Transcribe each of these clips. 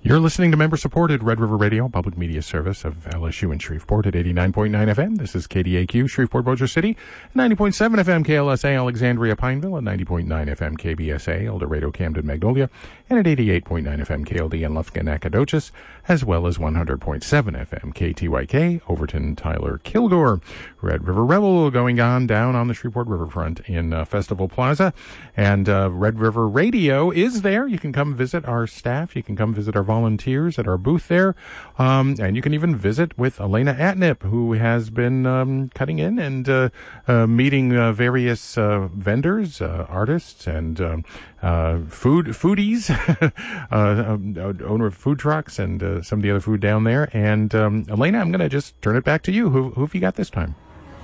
You're listening to member-supported Red River Radio, public media service of LSU in Shreveport at 89.9 FM. This is KDAQ, Shreveport, Bossier City, 90.7 FM KLSA, Alexandria, Pineville, at 90.9 FM KBSA, El Dorado, Camden, Magnolia, and at 88.9 FM KLD in Lufkin, Nacogdoches, as well as 100.7 FM KTYK, Overton, Tyler, Kilgore. Red River Revel going on down on the Shreveport Riverfront in Festival Plaza, and Red River Radio is there. You can come visit our staff. You can come visit our volunteers at our booth there, and you can even visit with Elena Atnip, who has been cutting in and meeting various vendors, artists, and foodies, owner of food trucks, and some of the other food down there. And Elena, I'm going to just turn it back to you. Who have you got this time?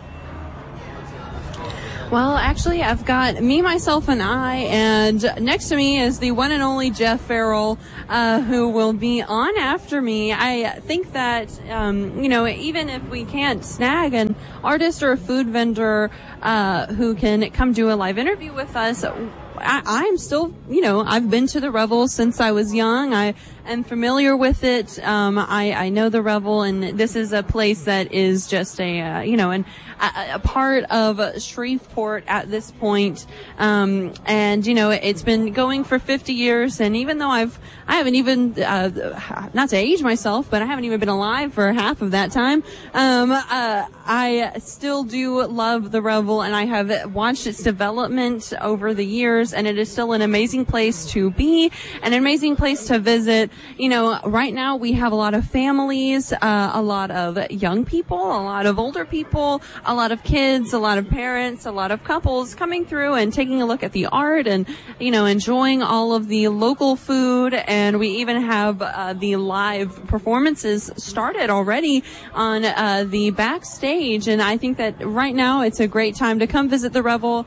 Well, actually, I've got me, myself, and I, and next to me is the one and only Jeff Farrell, who will be on after me. I think that, even if we can't snag an artist or a food vendor who can come do a live interview with us, I'm still, I've been to the Revel since I was young. I am familiar with it. I know the Revel, and this is a place that is just a part of Shreveport at this point. It's been going for 50 years. And even though I haven't even, not to age myself, but I haven't even been alive for half of that time, I still do love the Revel, and I have watched its development over the years, and it is still an amazing place to be, an amazing place to visit. Right now we have a lot of families, a lot of young people, a lot of older people, a lot of kids, a lot of parents, a lot of couples coming through and taking a look at the art and, enjoying all of the local food. And we even have the live performances started already on the backstage. And I think that right now it's a great time to come visit the Revel.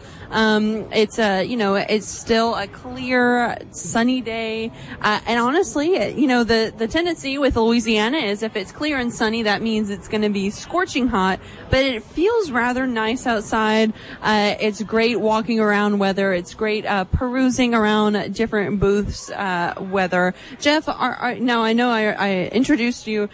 It's still a clear, sunny day. And honestly, the tendency with Louisiana is if it's clear and sunny, that means it's going to be scorching hot. But it feels rather nice outside. It's great walking around weather. It's great perusing around different booths weather. Jeff, now I know I introduced you.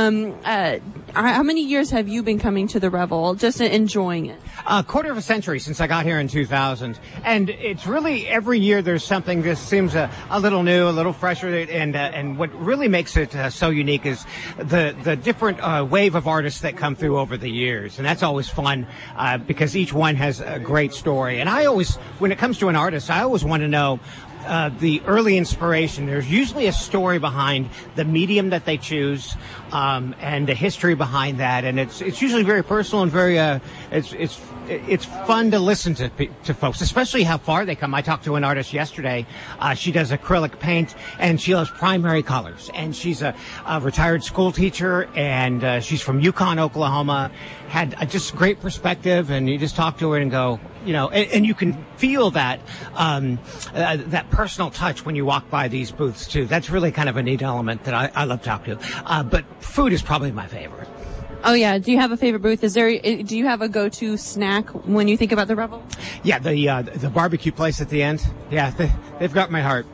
How many years have you been coming to the Revel, just enjoying it? A quarter of a century since I got here in 2000. And it's really every year there's something that seems a little new, a little fresher. And what really makes it so unique is the different wave of artists that come through over the years. And that's always fun because each one has a great story. And I always, when it comes to an artist, I always want to know the early inspiration. There's usually a story behind the medium that they choose, and the history behind that. And it's usually very personal and very, it's fun to listen to folks, especially how far they come. I talked to an artist yesterday. She does acrylic paint and she loves primary colors. And she's a retired school teacher, and she's from Yukon, Oklahoma. Had just great perspective, and you just talk to her and go, and you can feel that that personal touch when you walk by these booths too. That's really kind of a neat element that I love talking to. But food is probably my favorite. Oh yeah. Do you have a favorite booth? Do you have a go-to snack when you think about the Revel? Yeah, the barbecue place at the end. Yeah, they've got my heart.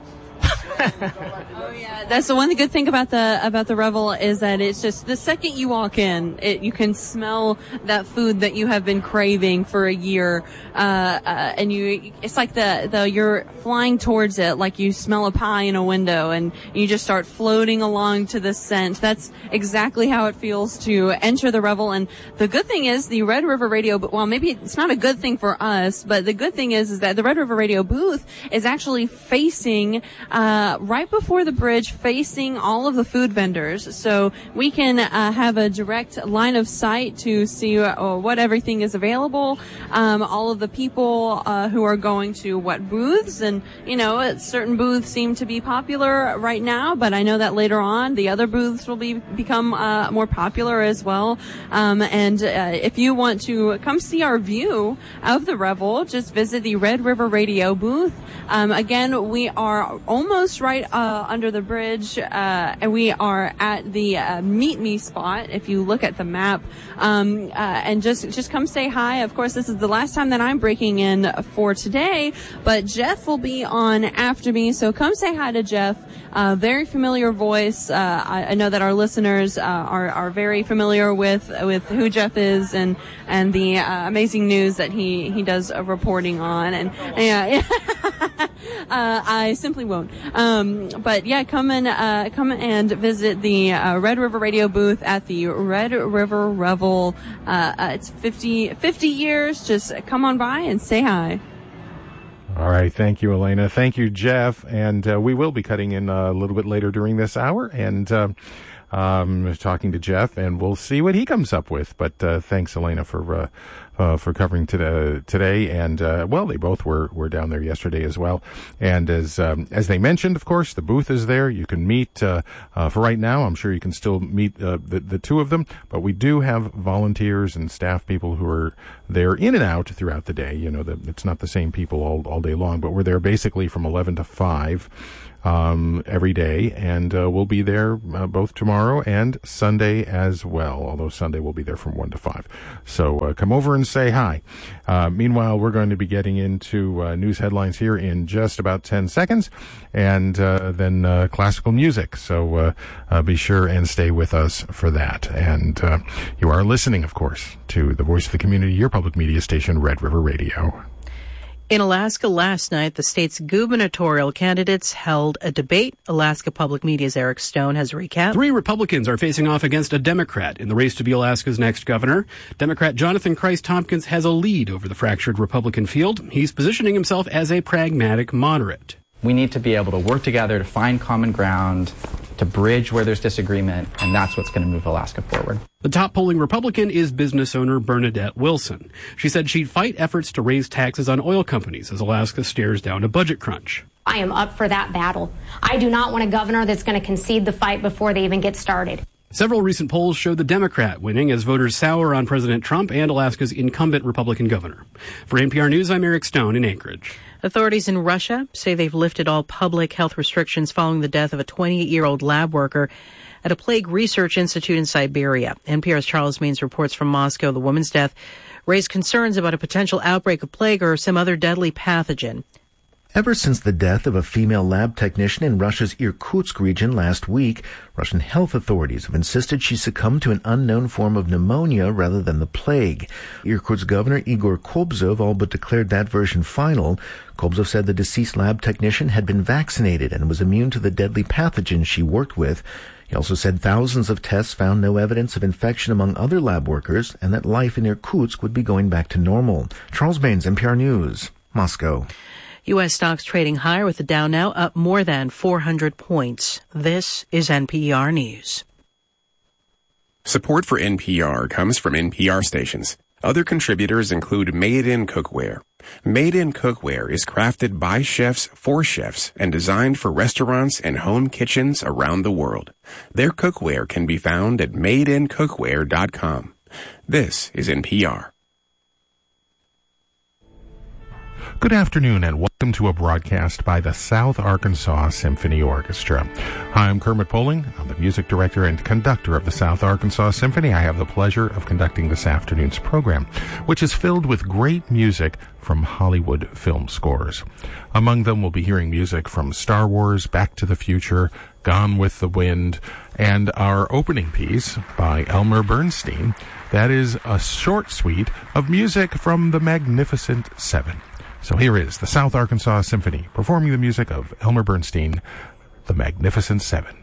Oh yeah, that's the one good thing about the Revel is that it's just the second you walk in, you can smell that food that you have been craving for a year, and it's like you're flying towards it, like you smell a pie in a window, and you just start floating along to the scent. That's exactly how it feels to enter the Revel. And the good thing is the Red River Radio, well, maybe it's not a good thing for us, but the good thing is that the Red River Radio booth is actually facing right before the bridge, facing all of the food vendors. So we can have a direct line of sight to see what everything is available, all of the people who are going to what booths. And, certain booths seem to be popular right now, but I know that later on the other booths will become more popular as well. If you want to come see our view of the Revel, just visit the Red River Radio booth. Again, we are almost just right under the bridge, and we are at the Meet Me spot. If you look at the map, and just come say hi. Of course, this is the last time that I'm breaking in for today, but Jeff will be on after me, so come say hi to Jeff. Very familiar voice. I know that our listeners are very familiar with who Jeff is and the amazing news that he does reporting on, and yeah. I simply won't. But yeah, come and visit the Red River Radio booth at the Red River Revel. It's 50 years. Just come on by and say hi. All right. Thank you, Elena. Thank you, Jeff. And we will be cutting in a little bit later during this hour and talking to Jeff, and we'll see what he comes up with. But thanks, Elena, for covering today. And well, they both were down there yesterday as well. And as they mentioned, of course, the booth is there. You can meet for right now. I'm sure you can still meet the two of them. But we do have volunteers and staff people who are there in and out throughout the day. You know, it's not the same people all day long, but we're there basically from 11 to 5. Every day, and we'll be there both tomorrow and Sunday as well, although Sunday we'll be there from 1 to 5. So come over and say hi. Meanwhile, we're going to be getting into news headlines here in just about 10 seconds, and then classical music. So be sure and stay with us for that. And you are listening, of course, to the Voice of the Community, your public media station, Red River Radio. In Alaska last night, the state's gubernatorial candidates held a debate. Alaska Public Media's Eric Stone has a recap. 3 Republicans are facing off against a Democrat in the race to be Alaska's next governor. Democrat Jonathan Christ-Tompkins has a lead over the fractured Republican field. He's positioning himself as a pragmatic moderate. We need to be able to work together to find common ground, to bridge where there's disagreement, and that's what's going to move Alaska forward. The top polling Republican is business owner Bernadette Wilson. She said she'd fight efforts to raise taxes on oil companies as Alaska stares down a budget crunch. I am up for that battle. I do not want a governor that's going to concede the fight before they even get started. Several recent polls show the Democrat winning as voters sour on President Trump and Alaska's incumbent Republican governor. For NPR News, I'm Eric Stone in Anchorage. Authorities in Russia say they've lifted all public health restrictions following the death of a 28-year-old lab worker at a plague research institute in Siberia. NPR's Charles Means reports from Moscow the woman's death raised concerns about a potential outbreak of plague or some other deadly pathogen. Ever since the death of a female lab technician in Russia's Irkutsk region last week, Russian health authorities have insisted she succumbed to an unknown form of pneumonia rather than the plague. Irkutsk Governor Igor Kobzov all but declared that version final. Kobzov said the deceased lab technician had been vaccinated and was immune to the deadly pathogen she worked with. He also said thousands of tests found no evidence of infection among other lab workers and that life in Irkutsk would be going back to normal. Charles Baines, NPR News, Moscow. U.S. stocks trading higher with the Dow now up more than 400 points. This is NPR News. Support for NPR comes from NPR stations. Other contributors include Made in Cookware. Made in Cookware is crafted by chefs for chefs and designed for restaurants and home kitchens around the world. Their cookware can be found at madeincookware.com. This is NPR. Good afternoon and welcome to a broadcast by the South Arkansas Symphony Orchestra. Hi, I'm Kermit Poling. I'm the music director and conductor of the South Arkansas Symphony. I have the pleasure of conducting this afternoon's program, which is filled with great music from Hollywood film scores. Among them, we'll be hearing music from Star Wars, Back to the Future, Gone with the Wind, and our opening piece by Elmer Bernstein. That is a short suite of music from the Magnificent Seven. So here is the South Arkansas Symphony performing the music of Elmer Bernstein, The Magnificent Seven.